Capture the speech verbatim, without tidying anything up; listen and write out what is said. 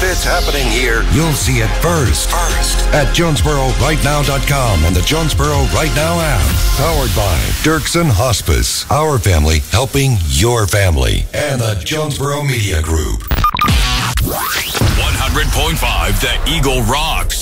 If it's happening here, you'll see it first. First. At Jonesboro Right Now dot com and the Jonesboro Right Now app. Powered by Dirksen Hospice. Our family helping your family. And the Jonesboro Media Group. one hundred point five The Eagle Rock.